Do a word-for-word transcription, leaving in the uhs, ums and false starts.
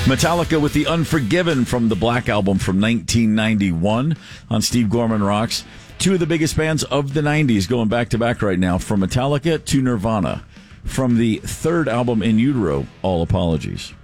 Metallica with the Unforgiven from the Black Album from nineteen ninety-one on Steve Gorman Rocks. Two of the biggest bands of the nineties going back to back right now, from Metallica to Nirvana. From the third album, In Utero, All Apologies.